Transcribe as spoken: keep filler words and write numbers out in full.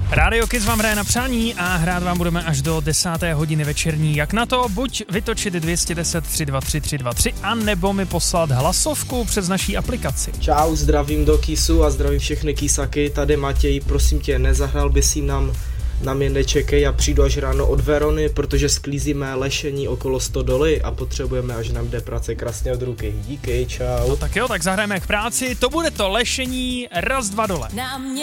Rádio Kiss vám hraje na přání a hrát vám budeme až do desáté hodiny večerní. Jak na to? Buď vytočit dvě jedna deset tři dva tři tři dva tři a nebo mi poslat hlasovku přes naší aplikaci. Čau, zdravím do Kissu a zdravím všechny Kisaky. Tady Matěj, prosím tě, nezahrál by si nám na mě nečekej, já přijdu až ráno od Verony, protože sklízíme lešení okolo stodoly a potřebujeme, až nám jde práce krásně od ruky. Díky, čau. No tak jo, tak zahrajeme k práci, to bude to lešení, raz, dva, dole.